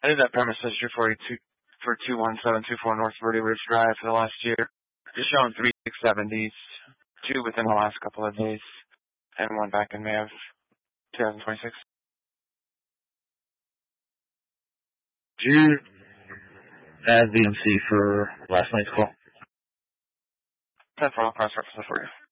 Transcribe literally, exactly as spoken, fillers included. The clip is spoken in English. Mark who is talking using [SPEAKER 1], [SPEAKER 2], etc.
[SPEAKER 1] I did that premise history for you two, for two one seven two four North Verde Ridge Drive for the last year. Just showing three six seventies, two within the last couple of days, and one back in May of twenty twenty-six.
[SPEAKER 2] Did you add V M C for last night's call?
[SPEAKER 1] ten for all cross references for you.